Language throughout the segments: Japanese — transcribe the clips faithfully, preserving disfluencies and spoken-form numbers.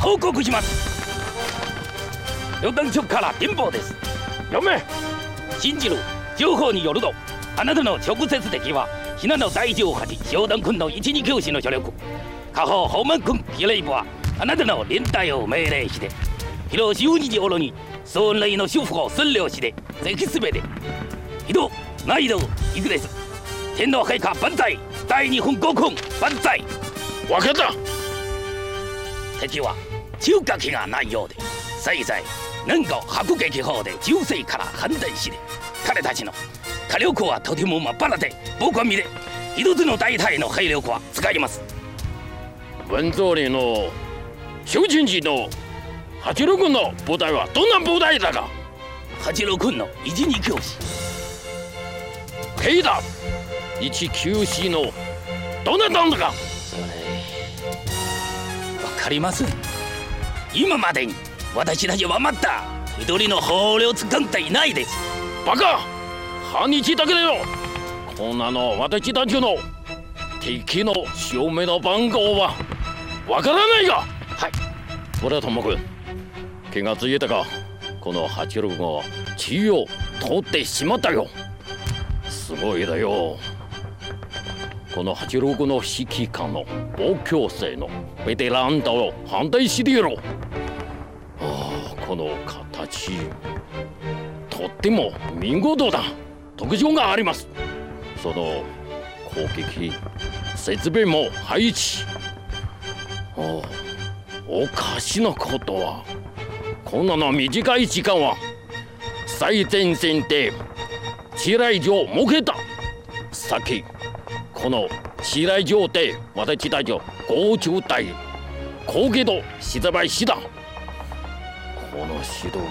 報告します。旅団長から電報です。 読め。 信じる情報によると、あなたの直接敵はひなの第十八兵団君の一二教師の所力。下方ホーマン君司令部はあなたの連隊を命令して、広じゅうにじ頃に総内の主婦を占領して、ぜひすべて移動難易度いくです。天皇陛下万歳、大日本国軍万歳。 分かった。 敵は中華気がないようで、せいぜい年後迫撃砲で銃声から判断して、彼たちの火力はとてもまっぱらで、僕は見て一つの大隊の兵力は使います。 文総理の修真寺の八六軍の部隊はどんな部隊だか。 八六軍の一二教師。 兵だ。一九師のどんななんだか。 それわかりません。今までに私たちはまた緑の砲を使っていないです。 バカ。半日だけだよ。こんなの私たちの敵の証明の番号はわからないが。 はい。 俺はともくん、気がついたか。この八六が地位を取ってしまったよ。すごいだよ。この八六の指揮官の防御生のベテランだを反対してやろう。ああ、この形とっても見事だ。特徴があります。その攻撃設備も配置。おおかしなことは、こんなの短い時間は最前線で地雷場を設けた。先この地雷場で私たちを合中隊攻撃と失敗した。この指導が簡単じゃない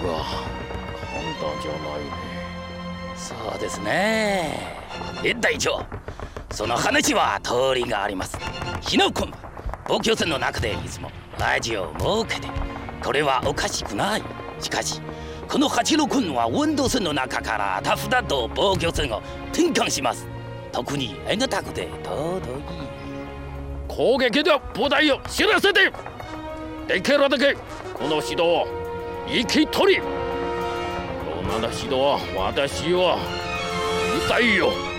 ね。 そうですね。連隊長、その話は通りがあります。日野君は防御線の中でいつもラジオを設けて、これはおかしくない。しかしこの八六君は運動線の中からタフだと防御線を転換します。特に縁がたくて尊い。 攻撃で部隊を知らせて、できるだけこの指導を生き取り。こんな指導は私は痛いよ。